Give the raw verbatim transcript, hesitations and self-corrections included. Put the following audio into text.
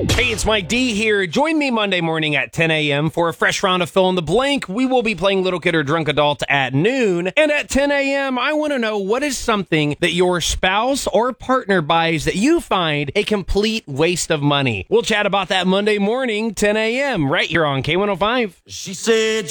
Hey, it's Mike D here. Join me Monday morning at ten a.m. for a fresh round of Fill in the Blank. We will be playing Little Kid or Drunk Adult at noon. And at ten a.m., I want to know, what is something that your spouse or partner buys that you find a complete waste of money? We'll chat about that Monday morning, ten a.m., right here on K one oh five. She said...